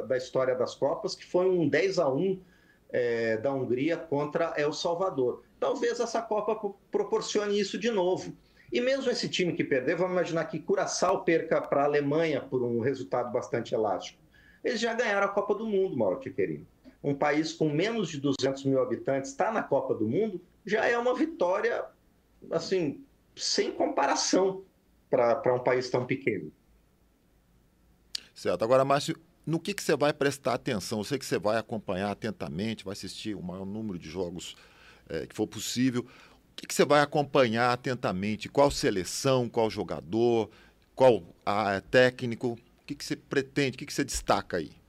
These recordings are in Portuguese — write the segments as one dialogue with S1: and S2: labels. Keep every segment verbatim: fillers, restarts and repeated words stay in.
S1: da história das Copas, que foi um dez a um é, da Hungria contra El Salvador. Talvez essa Copa proporcione isso de novo. E mesmo esse time que perder, vamos imaginar que Curaçao perca para a Alemanha por um resultado bastante elástico. Eles já ganharam a Copa do Mundo, Mauro Tchequerini. Um país com menos de duzentos mil habitantes está na Copa do Mundo, já é uma vitória, assim, sem comparação para um país tão pequeno.
S2: Certo. Agora, Márcio, no que, que você vai prestar atenção? Eu sei que você vai acompanhar atentamente, vai assistir o maior número de jogos é, que for possível. O que, que você vai acompanhar atentamente? Qual seleção, qual jogador, qual a, técnico? O que, que você pretende, o que, que você destaca aí?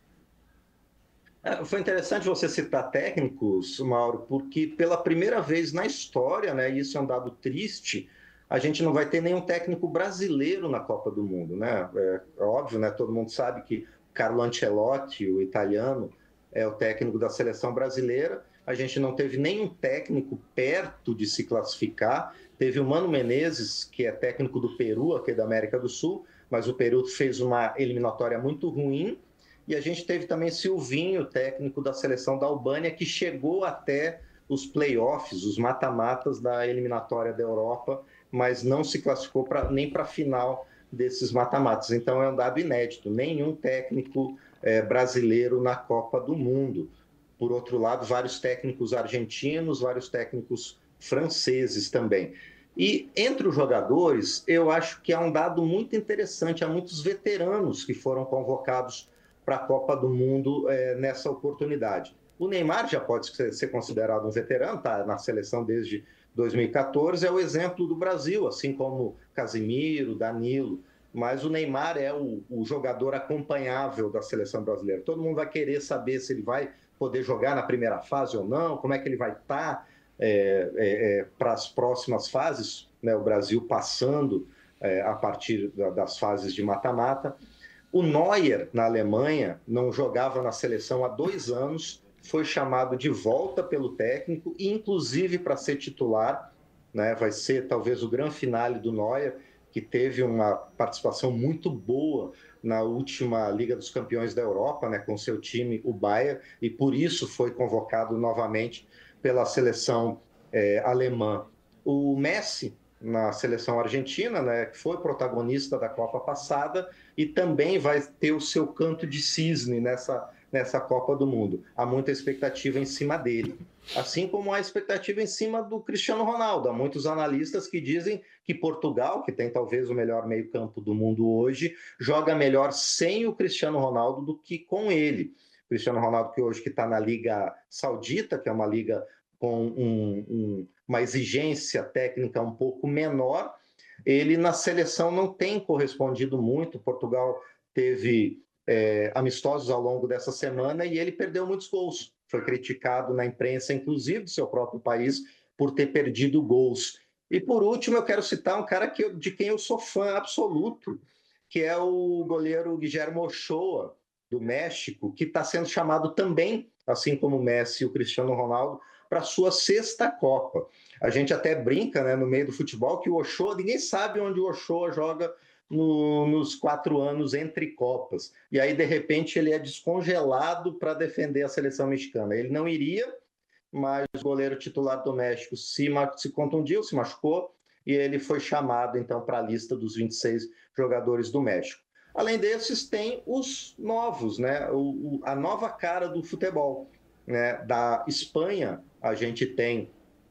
S1: É, foi interessante você citar técnicos, Mauro, porque pela primeira vez na história, né, e isso é um dado triste, a gente não vai ter nenhum técnico brasileiro na Copa do Mundo, né? É, é óbvio, né? Todo mundo sabe que Carlo Ancelotti, o italiano, é o técnico da seleção brasileira. A gente não teve nenhum técnico perto de se classificar. Teve o Mano Menezes, que é técnico do Peru, aqui da América do Sul, mas o Peru fez uma eliminatória muito ruim. E a gente teve também Silvinho, técnico da seleção da Albânia, que chegou até os playoffs, os mata-matas da eliminatória da Europa, mas não se classificou pra, nem para a final desses mata-matas. Então é um dado inédito, nenhum técnico é, brasileiro na Copa do Mundo. Por outro lado, vários técnicos argentinos, vários técnicos franceses também. E entre os jogadores, eu acho que há um dado muito interessante, há muitos veteranos que foram convocados para a Copa do Mundo é, nessa oportunidade. O Neymar já pode ser considerado um veterano, está na seleção desde dois mil e quatorze, é o exemplo do Brasil, assim como Casimiro, Danilo, mas o Neymar é o, o jogador acompanhável da seleção brasileira. Todo mundo vai querer saber se ele vai poder jogar na primeira fase ou não, como é que ele vai estar é, é, para as próximas fases, né? O Brasil passando é, a partir da, das fases de mata-mata. O Neuer, na Alemanha, não jogava na seleção há dois anos, foi chamado de volta pelo técnico, inclusive para ser titular, né? Vai ser talvez o grande finale do Neuer, que teve uma participação muito boa na última Liga dos Campeões da Europa, né, com seu time, o Bayern, e por isso foi convocado novamente pela seleção é, alemã. O Messi, na seleção argentina, né, que foi protagonista da Copa passada e também vai ter o seu canto de cisne nessa, nessa Copa do Mundo. Há muita expectativa em cima dele. Assim como há expectativa em cima do Cristiano Ronaldo. Há muitos analistas que dizem que Portugal, que tem talvez o melhor meio-campo do mundo hoje, joga melhor sem o Cristiano Ronaldo do que com ele. O Cristiano Ronaldo, que hoje está na Liga Saudita, que é uma liga com um, um, uma exigência técnica um pouco menor, ele na seleção não tem correspondido muito. Portugal teve é, amistosos ao longo dessa semana e ele perdeu muitos gols. Foi criticado na imprensa, inclusive do seu próprio país, por ter perdido gols. E por último, eu quero citar um cara que eu, de quem eu sou fã absoluto, que é o goleiro Guillermo Ochoa, do México, que está sendo chamado também, assim como o Messi e o Cristiano Ronaldo, para a sua sexta Copa. A gente até brinca, né, no meio do futebol que o Ochoa, ninguém sabe onde o Ochoa joga no, nos quatro anos entre Copas. E aí, de repente, ele é descongelado para defender a seleção mexicana. Ele não iria, mas o goleiro titular do México se, se contundiu, se machucou, e ele foi chamado, então, para a lista dos vinte e seis jogadores do México. Além desses, tem os novos, né, o, o, a nova cara do futebol. Né? Da Espanha, a gente tem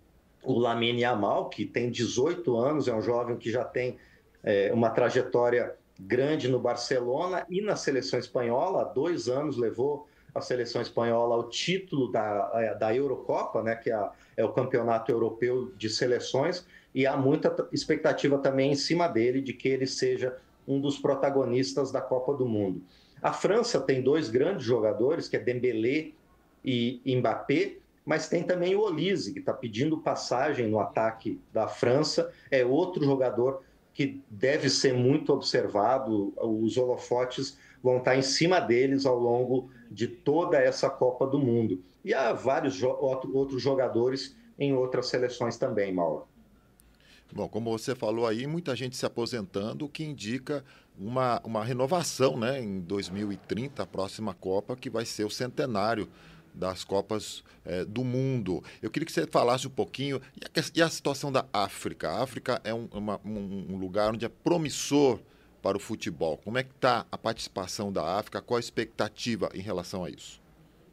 S1: o Lamine Yamal, que tem dezoito anos, é um jovem que já tem é, uma trajetória grande no Barcelona e na seleção espanhola. Há dois anos levou a seleção espanhola ao título da, da Eurocopa, né, que é, é o campeonato europeu de seleções, e há muita expectativa também em cima dele de que ele seja um dos protagonistas da Copa do Mundo. A França tem dois grandes jogadores, que é Dembélé e Mbappé, mas tem também o Olise, que está pedindo passagem no ataque da França, é outro jogador que deve ser muito observado, os holofotes vão estar em cima deles ao longo de toda essa Copa do Mundo. E há vários jo- outros jogadores em outras seleções também, Mauro.
S2: Bom, como você falou aí, muita gente se aposentando, o que indica uma, uma renovação, né, em dois mil e trinta, a próxima Copa, que vai ser o centenário das Copas eh, do Mundo. Eu queria que você falasse um pouquinho, e a, e a situação da África? A África é um, uma, um, um lugar onde é promissor para o futebol. Como é que está a participação da África? Qual a expectativa em relação a isso?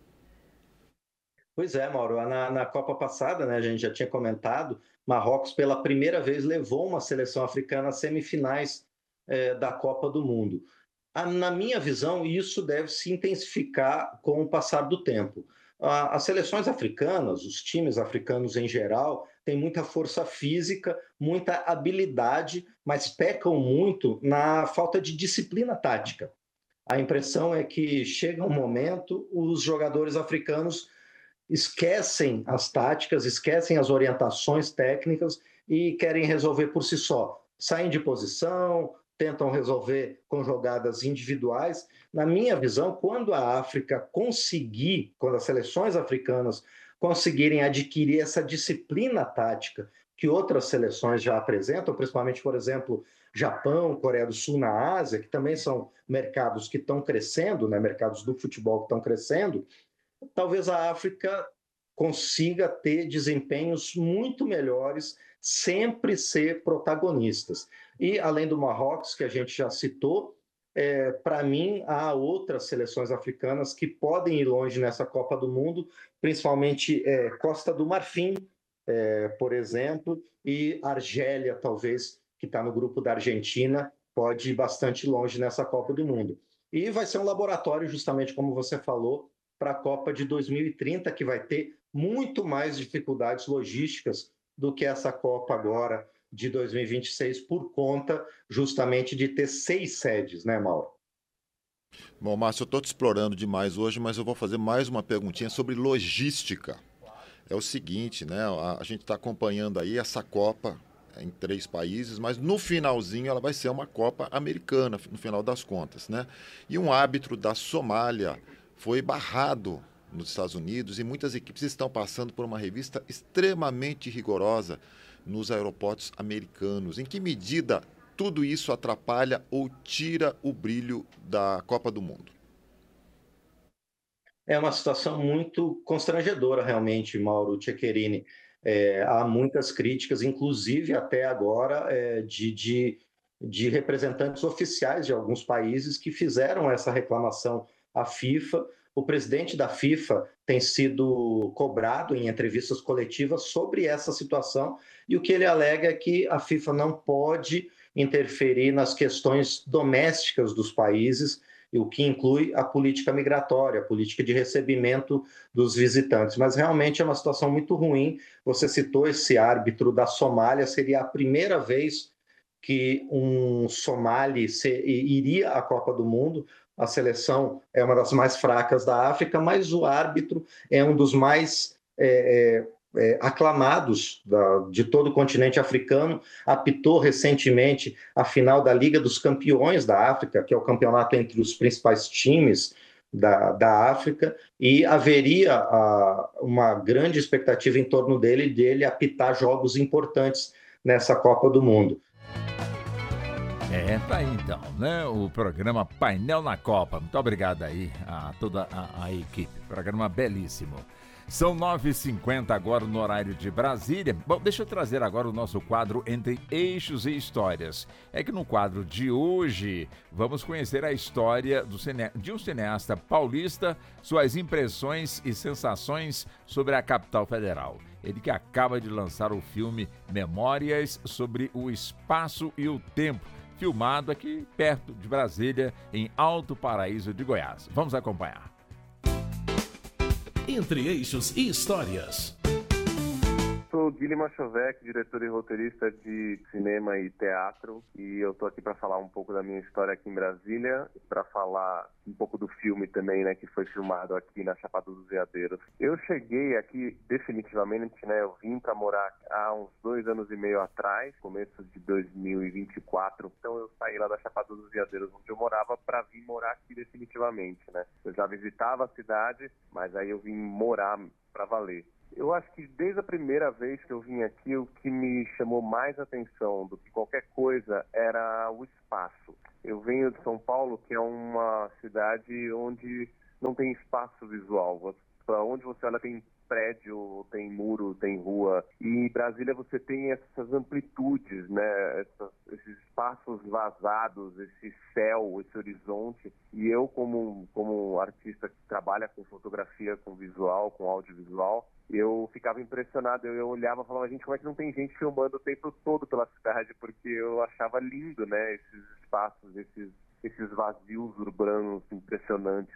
S1: Pois é, Mauro. Na, na Copa passada, né, a gente já tinha comentado, Marrocos pela primeira vez levou uma seleção africana às semifinais eh, da Copa do Mundo. A, na minha visão, isso deve se intensificar com o passar do tempo. A, as seleções africanas, os times africanos em geral, têm muita força física, muita habilidade, mas pecam muito na falta de disciplina tática. A impressão é que chega um momento, os jogadores africanos esquecem as táticas, esquecem as orientações técnicas e querem resolver por si só. Saem de posição, tentam resolver com jogadas individuais. Na minha visão, quando a África conseguir, quando as seleções africanas conseguirem adquirir essa disciplina tática que outras seleções já apresentam, principalmente, por exemplo, Japão, Coreia do Sul na Ásia, que também são mercados que estão crescendo, né, mercados do futebol que estão crescendo, talvez a África consiga ter desempenhos muito melhores, sempre ser protagonistas. E, além do Marrocos, que a gente já citou, é, para mim, há outras seleções africanas que podem ir longe nessa Copa do Mundo, principalmente é, Costa do Marfim, é, por exemplo, e Argélia, talvez, que está no grupo da Argentina, pode ir bastante longe nessa Copa do Mundo. E vai ser um laboratório, justamente como você falou, para a Copa de dois mil e trinta, que vai ter muito mais dificuldades logísticas do que essa Copa agora de dois mil e vinte e seis, por conta justamente de ter seis sedes, né, Mauro?
S2: Bom, Márcio, eu estou te explorando demais hoje, mas eu vou fazer mais uma perguntinha sobre logística. É o seguinte, né? A, a gente está acompanhando aí essa Copa em três países, mas no finalzinho ela vai ser uma Copa americana, no final das contas, né? E um árbitro da Somália foi barrado nos Estados Unidos e muitas equipes estão passando por uma revista extremamente rigorosa nos aeroportos americanos. Em que medida tudo isso atrapalha ou tira o brilho da Copa do Mundo?
S1: É uma situação muito constrangedora, realmente, Mauro Ceccherini. É, há muitas críticas, inclusive até agora, é, de, de, de representantes oficiais de alguns países que fizeram essa reclamação à FIFA. O presidente da FIFA tem sido cobrado em entrevistas coletivas sobre essa situação, e o que ele alega é que a FIFA não pode interferir nas questões domésticas dos países, o que inclui a política migratória, a política de recebimento dos visitantes. Mas realmente é uma situação muito ruim. Você citou esse árbitro da Somália, seria a primeira vez que um somali iria à Copa do Mundo. A seleção é uma das mais fracas da África, mas o árbitro é um dos mais é, é, aclamados da, de todo o continente africano. Apitou recentemente a final da Liga dos Campeões da África, que é o campeonato entre os principais times da, da África, e haveria a, uma grande expectativa em torno dele, dele apitar jogos importantes nessa Copa do Mundo.
S3: É, tá aí então, né? O programa Painel na Copa. Muito obrigado aí a toda a, a equipe. Programa belíssimo. São nove e cinquenta agora no horário de Brasília. Bom, deixa eu trazer agora o nosso quadro Entre Eixos e Histórias. É que no quadro de hoje vamos conhecer a história do cine... de um cineasta paulista, suas impressões e sensações sobre a capital federal. Ele que acaba de lançar o filme Memórias sobre o Espaço e o Tempo, filmado aqui perto de Brasília, em Alto Paraíso de Goiás. Vamos acompanhar.
S4: Entre Eixos e Histórias.
S5: Sou Guilherme Machovec, diretor e roteirista de cinema e teatro, e eu estou aqui para falar um pouco da minha história aqui em Brasília, para falar um pouco do filme também, né, que foi filmado aqui na Chapada dos Veadeiros. Eu cheguei aqui definitivamente, né, eu vim para morar há uns dois anos e meio atrás, começo de dois mil e vinte e quatro, então eu saí lá da Chapada dos Veadeiros, onde eu morava, para vir morar aqui definitivamente, né. Eu já visitava a cidade, mas aí eu vim morar para valer. Eu acho que desde a primeira vez que eu vim aqui, o que me chamou mais atenção do que qualquer coisa era o espaço. Eu venho de São Paulo, que é uma cidade onde não tem espaço visual. Para onde você olha tem prédio, tem muro, tem rua. E em Brasília você tem essas amplitudes, né? Essas, esses espaços vazados, esse céu, esse horizonte. E eu, como, como artista que trabalha com fotografia, com visual, com audiovisual, eu ficava impressionado. Eu, eu olhava e falava, gente, como é que não tem gente filmando o tempo todo pela cidade? Porque eu achava lindo, né? Esses espaços, esses, esses vazios urbanos impressionantes.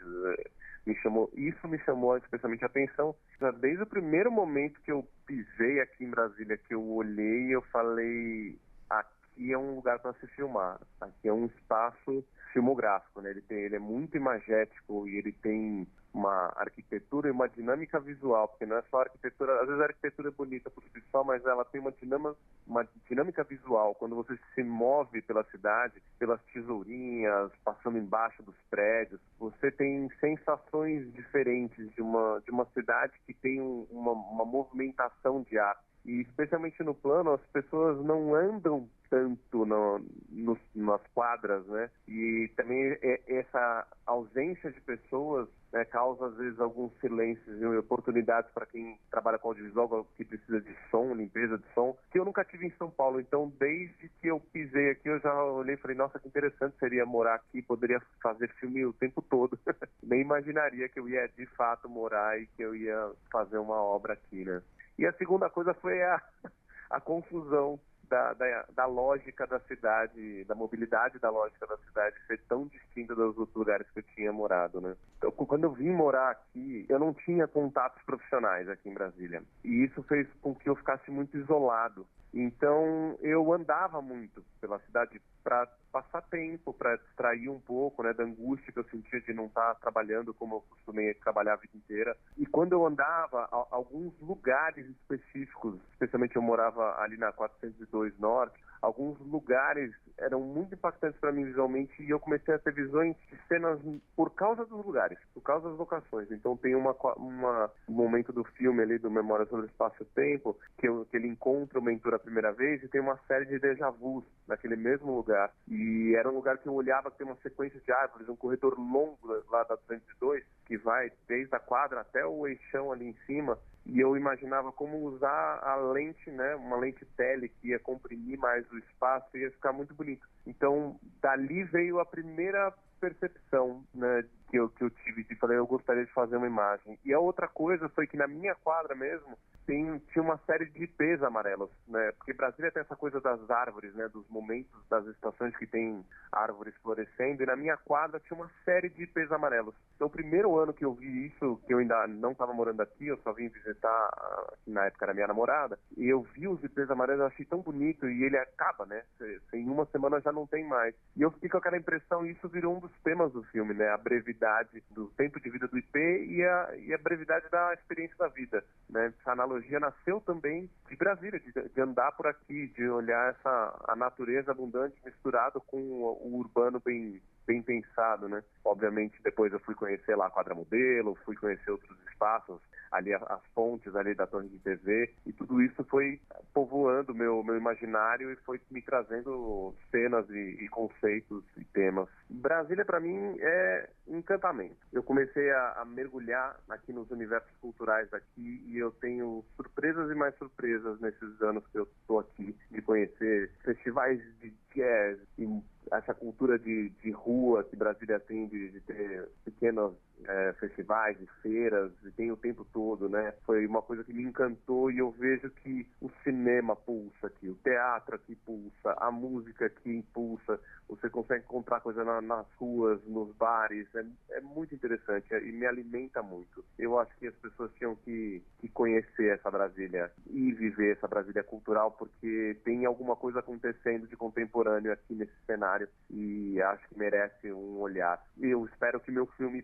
S5: Me chamou, isso me chamou especialmente a atenção. Desde o primeiro momento que eu pisei aqui em Brasília, que eu olhei, eu falei, aqui é um lugar para se filmar. Aqui é um espaço filmográfico, né? Ele, tem, ele é muito imagético e ele tem uma arquitetura e uma dinâmica visual, porque não é só arquitetura, às vezes a arquitetura é bonita por si só, mas ela tem uma dinâmica, uma dinâmica visual. Quando você se move pela cidade, pelas tesourinhas, passando embaixo dos prédios, você tem sensações diferentes de uma, de uma cidade que tem um, uma, uma movimentação de ar. E especialmente no plano, as pessoas não andam tanto no, no, nas quadras, né? E também é, essa ausência de pessoas, né, causa às vezes alguns silêncios e oportunidades para quem trabalha com audiovisual, que precisa de som, limpeza de som, que eu nunca tive em São Paulo. Então, desde que eu pisei aqui, eu já olhei e falei, nossa, que interessante seria morar aqui, poderia fazer filme o tempo todo. Nem imaginaria que eu ia de fato morar e que eu ia fazer uma obra aqui, né? E a segunda coisa foi a, a confusão da, da, da lógica da cidade, da mobilidade da lógica da cidade ser tão distinta dos outros lugares que eu tinha morado, né? Então, quando eu vim morar aqui, eu não tinha contatos profissionais aqui em Brasília. E isso fez com que eu ficasse muito isolado. Então, eu andava muito pela cidade para passar tempo, para distrair um pouco, né, da angústia que eu sentia de não estar trabalhando como eu costumei trabalhar a vida inteira. E quando eu andava, a, alguns lugares específicos, especialmente eu morava ali na quatrocentos e dois Norte, alguns lugares eram muito impactantes para mim visualmente e eu comecei a ter visões de cenas por causa dos lugares, por causa das locações. Então tem uma, uma, um momento do filme ali, do Memória sobre o Espaço e o Tempo, que, eu, que ele encontra o mentor a primeira vez e tem uma série de déjà vus naquele mesmo lugar. E era um lugar que eu olhava que tem uma sequência de árvores, um corredor longo lá da duzentos e dois, que vai desde a quadra até o eixão ali em cima. E eu imaginava como usar a lente, né, uma lente tele que ia comprimir mais o espaço e ia ficar muito bonito. Então, dali veio a primeira percepção, né, que eu, que eu tive de falei, eu gostaria de fazer uma imagem. E a outra coisa foi que na minha quadra mesmo, tem, tinha uma série de ipês amarelos, né, porque Brasília tem essa coisa das árvores, né, dos momentos das estações que tem árvores florescendo, e na minha quadra tinha uma série de ipês amarelos. Então, o primeiro ano que eu vi isso, que eu ainda não estava morando aqui, eu só vim visitar, na época era minha namorada, e eu vi os ipês amarelos, eu achei tão bonito, e ele acaba, né, em uma semana já não tem mais. E eu fiquei com aquela impressão, e isso virou um dos temas do filme, né, a brevidade do tempo de vida do ipê e a, e a brevidade da experiência da vida, né. Essa analogia nasceu também de Brasília, de, de andar por aqui, de olhar essa, a natureza abundante misturado com o, o urbano bem, bem pensado, né. Obviamente, depois eu fui conhecer lá a Quadra Modelo, fui conhecer outros espaços, ali as pontes ali da Torre de T V, e tudo isso foi povoando meu meu imaginário e foi me trazendo cenas e, e conceitos e temas. Brasília, para mim, é um encantamento. Eu comecei a, a mergulhar aqui nos universos culturais daqui e eu tenho surpresas e mais surpresas nesses anos que eu estou aqui, de conhecer festivais de jazz, e essa cultura de, de rua que Brasília tem, de, de ter pequenos é, festivais e feiras, e tem o tempo todo, né? Foi uma coisa que me encantou e eu vejo que o cinema pulsa aqui, o teatro aqui pulsa, a música aqui impulsa, você consegue encontrar coisa na, nas ruas, nos bares, é, é muito interessante e me alimenta muito. Eu acho que as pessoas tinham que, que conhecer essa Brasília e viver essa Brasília cultural, porque tem alguma coisa acontecendo de contemporâneo aqui nesse cenário e acho que merece um olhar. Eu espero que meu filme participe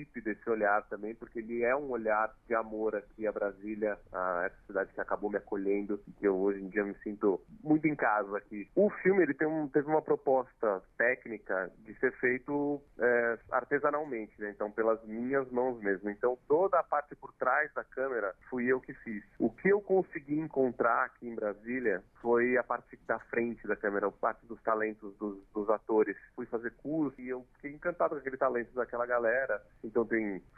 S5: participe desse olhar também, porque ele é um olhar de amor aqui a Brasília, a essa cidade que acabou me acolhendo, que eu hoje em dia me sinto muito em casa aqui. O filme ele tem um, teve uma proposta técnica de ser feito é, artesanalmente, né? Então pelas minhas mãos mesmo. Então toda a parte por trás da câmera fui eu que fiz. O que eu consegui encontrar aqui em Brasília foi a parte da frente da câmera, a parte dos talentos dos, dos atores. Fui fazer curso e eu fiquei encantado com aquele talento daquela galera. Então tem